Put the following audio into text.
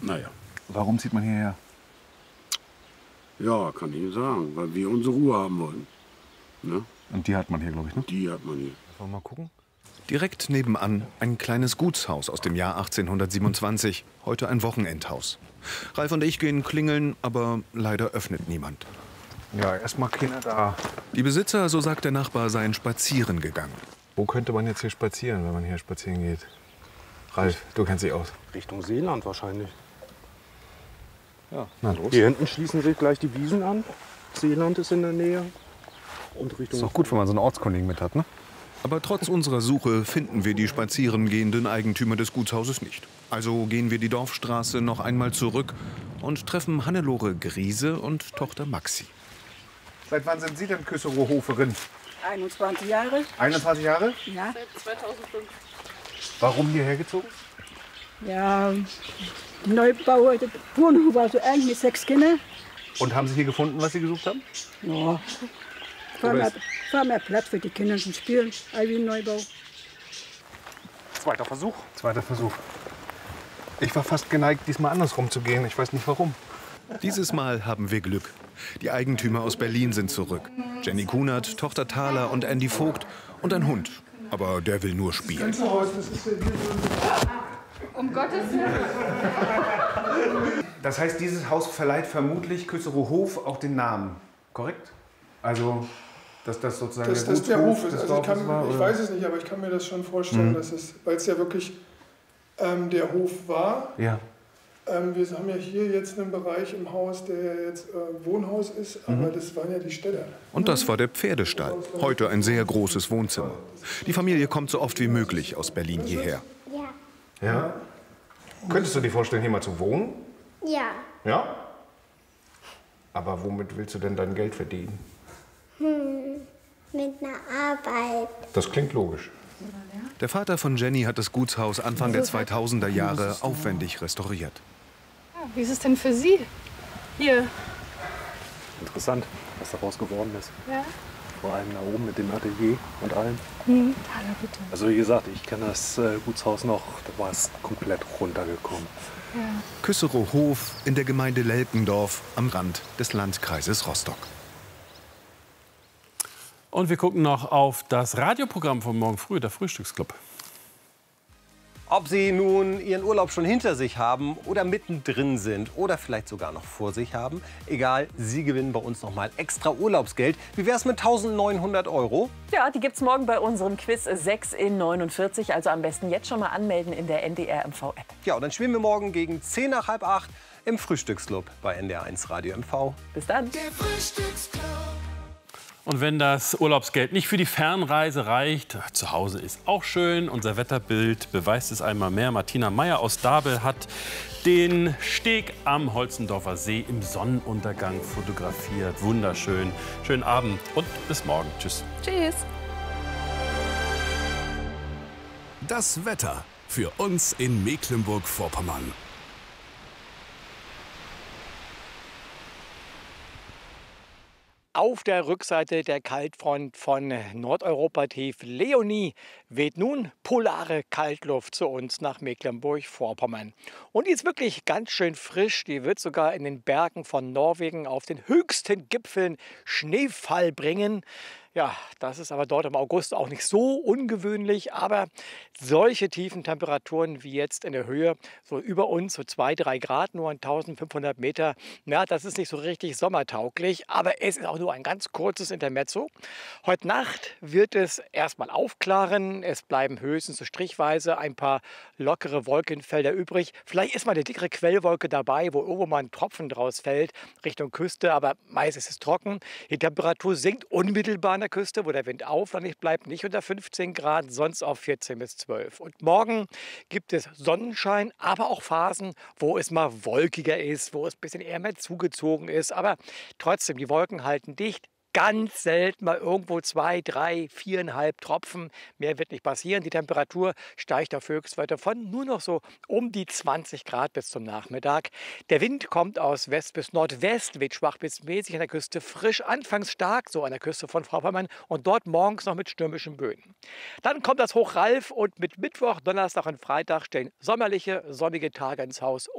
Naja. Warum zieht man hierher? Ja, kann ich Ihnen sagen, weil wir unsere Ruhe haben wollen. Ne? Und die hat man hier, glaube ich, ne? Die hat man hier. Wollen wir mal gucken? Direkt nebenan ein kleines Gutshaus aus dem Jahr 1827. Heute ein Wochenendhaus. Ralf und ich gehen klingeln, aber leider öffnet niemand. Ja, erstmal keiner da. Die Besitzer, so sagt der Nachbar, seien spazieren gegangen. Wo könnte man jetzt hier spazieren, wenn man hier spazieren geht? Ralf, du kennst dich aus. Richtung Seeland wahrscheinlich. Ja. Na los. Hier hinten schließen sich gleich die Wiesen an. Seeland ist in der Nähe. Und Richtung. Ist doch gut, wenn man so einen Ortskollegen mit hat, ne? Aber trotz unserer Suche finden wir die spazieren gehenden Eigentümer des Gutshauses nicht. Also gehen wir die Dorfstraße noch einmal zurück und treffen Hannelore Griese und Tochter Maxi. Seit wann sind Sie denn Küsserow-Hoferin? 21 Jahre. 21 Jahre? Ja. Seit 2005. Warum hierher gezogen? Ja, die Neubau, der Wohnhof war so eng mit 6 Kindern. Und haben Sie hier gefunden, was Sie gesucht haben? Ja. War mehr Platz für die Kinder zum Spielen, als wie ein Neubau. Zweiter Versuch. Zweiter Versuch. Ich war fast geneigt, diesmal andersrum zu gehen. Ich weiß nicht warum. Dieses Mal haben wir Glück. Die Eigentümer aus Berlin sind zurück. Jenny Kunert, Tochter Thaler und Andy Vogt und ein Hund. Aber der will nur spielen. Um Gottes Willen. Das heißt, dieses Haus verleiht vermutlich Küsserow-Hof auch den Namen, korrekt? Also, dass das sozusagen dass der Hof ist. des Also Dorfes war? ich weiß es nicht, aber ich kann mir das schon vorstellen, dass es, weil es ja wirklich der Hof war. Ja. Wir haben ja hier jetzt einen Bereich im Haus, der ja jetzt Wohnhaus ist, aber das waren ja die Ställe. Und das war der Pferdestall. Heute ein sehr großes Wohnzimmer. Die Familie kommt so oft wie möglich aus Berlin hierher. Ja? Könntest du dir vorstellen, hier mal zu wohnen? Ja. Ja? Aber womit willst du denn dein Geld verdienen? Mit einer Arbeit. Das klingt logisch. Der Vater von Jenny hat das Gutshaus Anfang der 2000er Jahre aufwendig restauriert. Wie ist es denn für Sie? Hier. Interessant, was daraus geworden ist. Ja. Vor allem da oben mit dem Atelier und allem. Thaler, bitte. Also wie gesagt, ich kenne das Gutshaus noch, da war es komplett runtergekommen. Ja. Küsserow-Hof in der Gemeinde Lelkendorf am Rand des Landkreises Rostock. Und wir gucken noch auf das Radioprogramm von morgen früh, der Frühstücksclub. Ob Sie nun Ihren Urlaub schon hinter sich haben oder mittendrin sind oder vielleicht sogar noch vor sich haben, egal, Sie gewinnen bei uns noch mal extra Urlaubsgeld. Wie wäre es mit 1.900 €? Ja, die gibt's morgen bei unserem Quiz 6 in 49. Also am besten jetzt schon mal anmelden in der NDR MV-App. Ja, und dann spielen wir morgen gegen 10 nach halb 8 im Frühstücksclub bei NDR1 Radio MV. Bis dann. Der Frühstücksclub. Und wenn das Urlaubsgeld nicht für die Fernreise reicht, zu Hause ist auch schön. Unser Wetterbild beweist es einmal mehr. Martina Meyer aus Dabel hat den Steg am Holzendorfer See im Sonnenuntergang fotografiert. Wunderschön. Schönen Abend und bis morgen. Tschüss. Tschüss. Das Wetter für uns in Mecklenburg-Vorpommern. Auf der Rückseite der Kaltfront von Nordeuropa tief Leonie weht nun polare Kaltluft zu uns nach Mecklenburg-Vorpommern. Und die ist wirklich ganz schön frisch. Die wird sogar in den Bergen von Norwegen auf den höchsten Gipfeln Schneefall bringen. Ja, das ist aber dort im August auch nicht so ungewöhnlich, aber solche tiefen Temperaturen wie jetzt in der Höhe, so über uns, so 2-3 Grad, nur an 1500 Meter, ja, das ist nicht so richtig sommertauglich, aber es ist auch nur ein ganz kurzes Intermezzo. Heute Nacht wird es erstmal aufklaren, es bleiben höchstens so strichweise ein paar lockere Wolkenfelder übrig. Vielleicht ist mal eine dickere Quellwolke dabei, wo irgendwo mal ein Tropfen draus fällt, Richtung Küste, aber meist ist es trocken. Die Temperatur sinkt unmittelbar an der Küste, wo der Wind auflandig bleibt, nicht unter 15 Grad, sonst auf 14 bis 12. Und morgen gibt es Sonnenschein, aber auch Phasen, wo es mal wolkiger ist, wo es ein bisschen eher mehr zugezogen ist. Aber trotzdem, die Wolken halten dicht. Ganz selten mal irgendwo 2, 3, 4,5 Tropfen. Mehr wird nicht passieren. Die Temperatur steigt auf Höchstwerte von nur noch so um die 20 Grad bis zum Nachmittag. Der Wind kommt aus West bis Nordwest, weht schwach bis mäßig an der Küste frisch, anfangs stark, so an der Küste von Vorpommern und dort morgens noch mit stürmischen Böen. Dann kommt das Hoch Ralf und mit Mittwoch, Donnerstag und Freitag stellen sommerliche, sonnige Tage ins Haus.